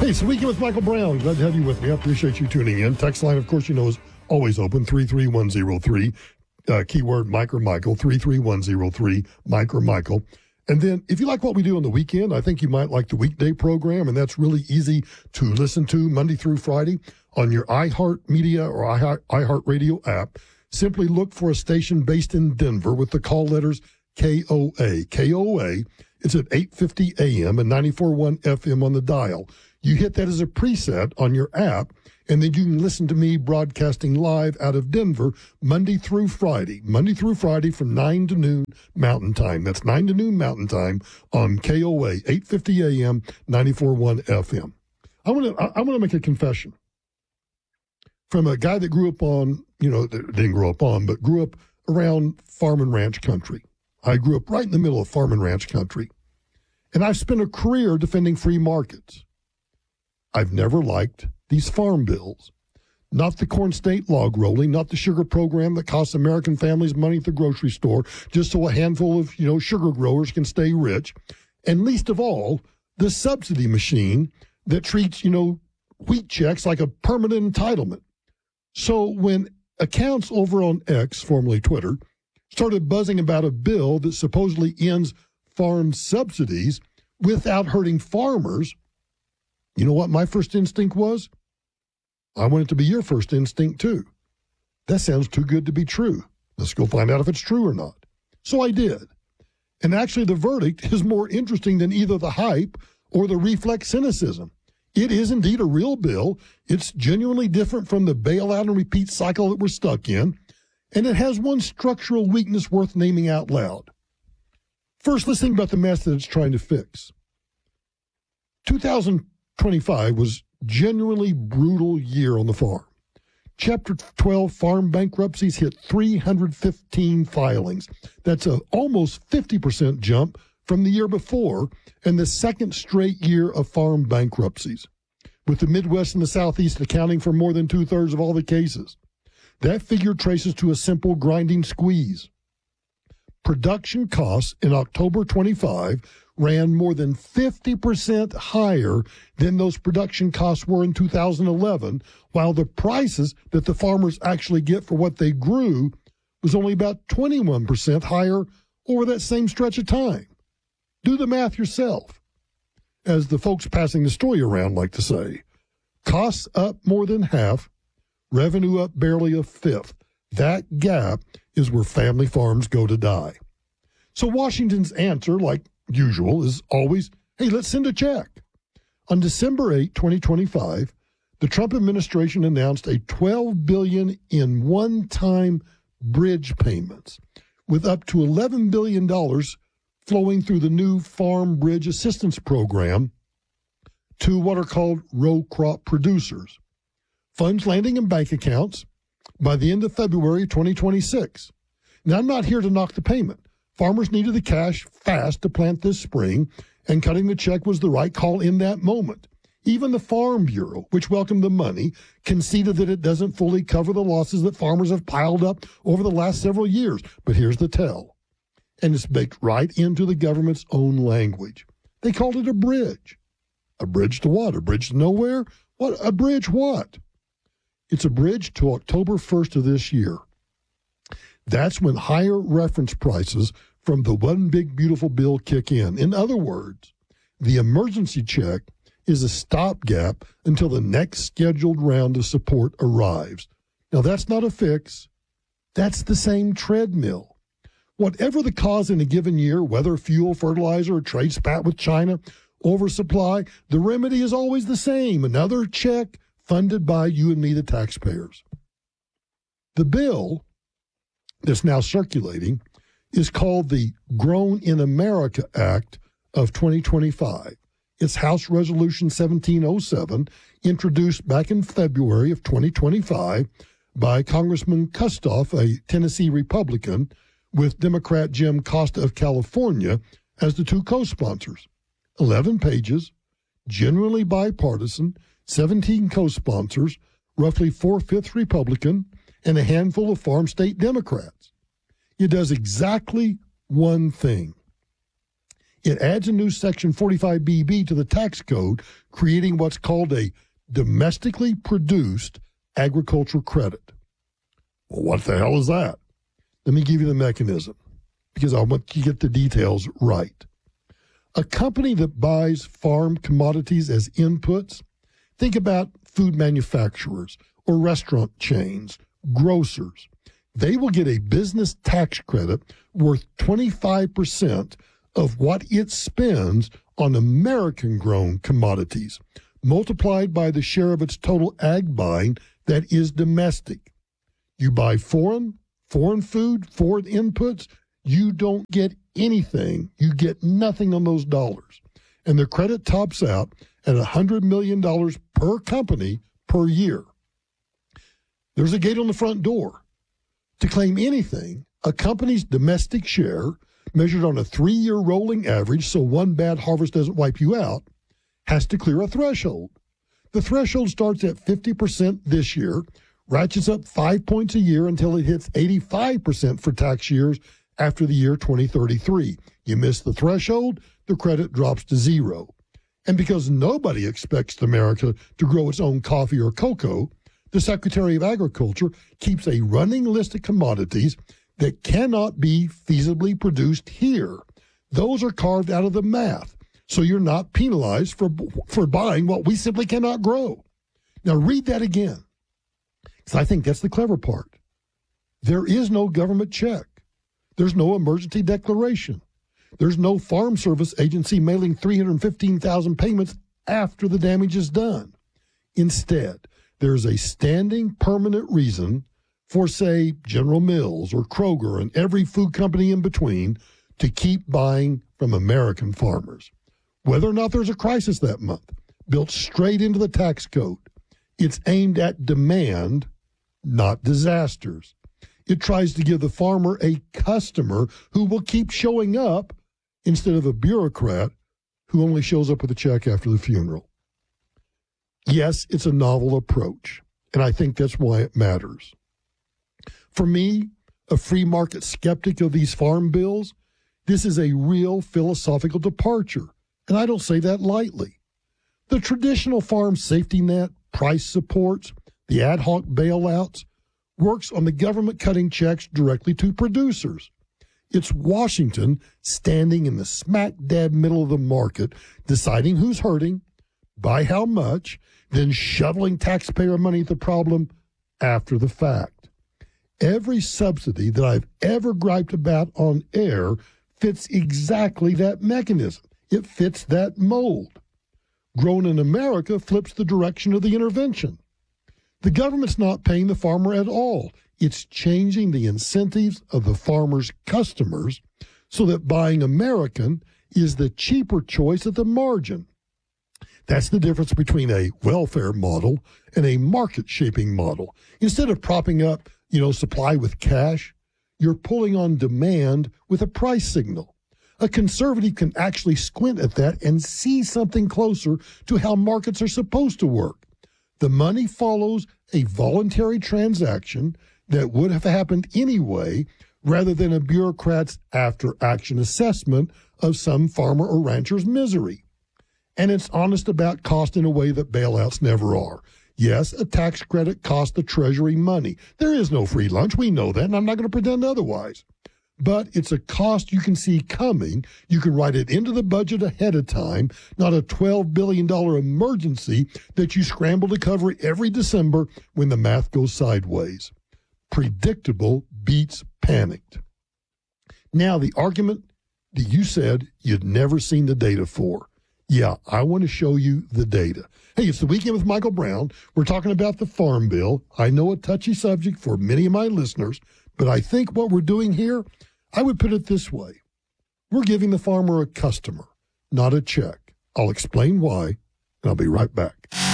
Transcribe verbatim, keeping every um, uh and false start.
Hey, it's the Weekend with Michael Brown. Glad to have you with me. I appreciate you tuning in. Text line, of course, you know, is always open, three three one zero three. Uh, keyword Mike or Michael, three three one zero three, Mike or Michael. And then if you like what we do on the weekend, I think you might like the weekday program, and that's really easy to listen to Monday through Friday on your iHeartMedia or iHeart, iHeartRadio app. Simply look for a station based in Denver with the call letters K O A. K O A, it's at eight fifty A M and ninety-four point one F M on the dial. You hit that as a preset on your app, and then you can listen to me broadcasting live out of Denver Monday through Friday. Monday through Friday from nine to noon Mountain Time. That's nine to noon Mountain Time on K O A, eight fifty A M, ninety-four point one F M. I want to I want to make a confession from a guy that grew up on, you know, didn't grow up on, but grew up around farm and ranch country. I grew up right in the middle of farm and ranch country. And I've spent a career defending free markets. I've never liked these farm bills. Not the corn state log rolling, not the sugar program that costs American families money at the grocery store just so a handful of, you know, sugar growers can stay rich. And least of all, the subsidy machine that treats, you know, wheat checks like a permanent entitlement. So when accounts over on X, formerly Twitter, started buzzing about a bill that supposedly ends farm subsidies without hurting farmers, you know what my first instinct was? I want it to be your first instinct, too. That sounds too good to be true. Let's go find out if it's true or not. So I did. And actually, the verdict is more interesting than either the hype or the reflex cynicism. It is indeed a real bill. It's genuinely different from the bailout and repeat cycle that we're stuck in. And it has one structural weakness worth naming out loud. First, let's think about the mess that it's trying to fix. two thousand twenty-five was genuinely brutal year on the farm. Chapter twelve farm bankruptcies hit three hundred fifteen filings. That's a almost fifty percent jump from the year before and the second straight year of farm bankruptcies, with the Midwest and the Southeast accounting for more than two-thirds of all the cases. That figure traces to a simple grinding squeeze. Production costs in October twenty-five ran more than fifty percent higher than those production costs were in two thousand eleven, while the prices that the farmers actually get for what they grew was only about twenty-one percent higher over that same stretch of time. Do the math yourself. As the folks passing the story around like to say, costs up more than half, revenue up barely a fifth. That gap is where family farms go to die. So Washington's answer, like usual, is always, hey, let's send a check. On December eighth, twenty twenty-five, the Trump administration announced a twelve billion dollars in one-time bridge payments, with up to eleven billion dollars flowing through the new Farm Bridge Assistance Program to what are called row crop producers. Funds landing in bank accounts by the end of February twenty twenty-six. Now, I'm not here to knock the payment. Farmers needed the cash fast to plant this spring, and cutting the check was the right call in that moment. Even the Farm Bureau, which welcomed the money, conceded that it doesn't fully cover the losses that farmers have piled up over the last several years. But here's the tell. And it's baked right into the government's own language. They called it a bridge. A bridge to what? A bridge to nowhere? What? A bridge what? It's a bridge to October first of this year. That's when higher reference prices from the One Big Beautiful Bill kick in. In other words, the emergency check is a stopgap until the next scheduled round of support arrives. Now, that's not a fix. That's the same treadmill. Whatever the cause in a given year, whether fuel, fertilizer, or trade spat with China, oversupply, the remedy is always the same. Another check funded by you and me, the taxpayers. The bill that's now circulating is called the Grown in America Act of twenty twenty-five. It's House Resolution seventeen oh seven, introduced back in February of twenty twenty-five by Congressman Kustoff, a Tennessee Republican, with Democrat Jim Costa of California as the two co-sponsors. eleven pages, generally bipartisan, seventeen co-sponsors, roughly four-fifths Republican, and a handful of farm state Democrats. It does exactly one thing. It adds a new Section forty-five B B to the tax code, creating what's called a domestically produced agricultural credit. Well, what the hell is that? Let me give you the mechanism, because I want to get the details right. A company that buys farm commodities as inputs, think about food manufacturers or restaurant chains, grocers. They will get a business tax credit worth twenty-five percent of what it spends on American-grown commodities, multiplied by the share of its total ag buying that is domestic. You buy foreign, foreign food, foreign inputs, you don't get anything. You get nothing on those dollars. And the credit tops out at one hundred million dollars per company per year. There's a gate on the front door. To claim anything, a company's domestic share, measured on a three-year rolling average so one bad harvest doesn't wipe you out, has to clear a threshold. The threshold starts at fifty percent this year, ratchets up five points a year until it hits eighty-five percent for tax years after the year twenty thirty-three. You miss the threshold, the credit drops to zero. And because nobody expects America to grow its own coffee or cocoa, the Secretary of Agriculture keeps a running list of commodities that cannot be feasibly produced here. Those are carved out of the math, so you're not penalized for for buying what we simply cannot grow. Now read that again, because I think that's the clever part. There is no government check. There's no emergency declaration. There's no Farm Service agency mailing three hundred fifteen thousand payments after the damage is done. Instead, there's a standing permanent reason for, say, General Mills or Kroger and every food company in between to keep buying from American farmers. Whether or not there's a crisis that month, built straight into the tax code. It's aimed at demand, not disasters. It tries to give the farmer a customer who will keep showing up instead of a bureaucrat who only shows up with a check after the funeral. Yes, it's a novel approach, and I think that's why it matters. For me, a free market skeptic of these farm bills, this is a real philosophical departure, and I don't say that lightly. The traditional farm safety net, price supports, the ad hoc bailouts, works on the government cutting checks directly to producers. It's Washington standing in the smack dab middle of the market, deciding who's hurting, by how much, then shoveling taxpayer money at the problem after the fact. Every subsidy that I've ever griped about on air fits exactly that mechanism. It fits that mold. Grown in America flips the direction of the intervention. The government's not paying the farmer at all. It's changing the incentives of the farmer's customers so that buying American is the cheaper choice at the margin. That's the difference between a welfare model and a market-shaping model. Instead of propping up, you know, supply with cash, you're pulling on demand with a price signal. A conservative can actually squint at that and see something closer to how markets are supposed to work. The money follows a voluntary transaction that would have happened anyway, rather than a bureaucrat's after-action assessment of some farmer or rancher's misery. And it's honest about cost in a way that bailouts never are. Yes, a tax credit costs the Treasury money. There is no free lunch. We know that, and I'm not going to pretend otherwise. But it's a cost you can see coming. You can write it into the budget ahead of time, not a twelve billion dollars emergency that you scramble to cover every December when the math goes sideways. Predictable beats panicked. Now, the argument that you said you'd never seen the data for. Yeah, I want to show you the data. Hey, it's the Weekend with Michael Brown. We're talking about the Farm Bill. I know a touchy subject for many of my listeners, but I think what we're doing here, I would put it this way. We're giving the farmer a customer, not a check. I'll explain why, and I'll be right back.